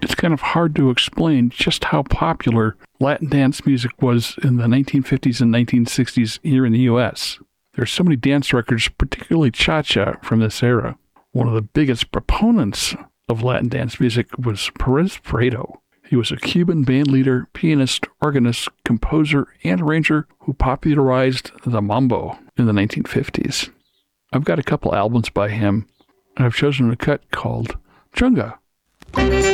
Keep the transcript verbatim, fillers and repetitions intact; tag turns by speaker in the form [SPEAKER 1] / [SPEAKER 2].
[SPEAKER 1] it's kind of hard to explain just how popular Latin dance music was in the nineteen fifties and nineteen sixties here in the U S. There's so many dance records, particularly cha-cha, from this era. One of the biggest proponents of Latin dance music was Perez Prado. He was a Cuban band leader, pianist, organist, composer, and arranger who popularized the mambo in the nineteen fifties. I've got a couple albums by him, and I've chosen a cut called Chunga.